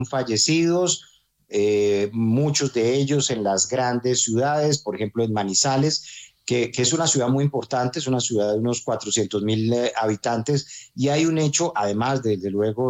fallecidos, muchos de ellos en las grandes ciudades, por ejemplo en Manizales, que es una ciudad muy importante, es una ciudad de unos 400.000 habitantes, y hay un hecho, además, desde luego,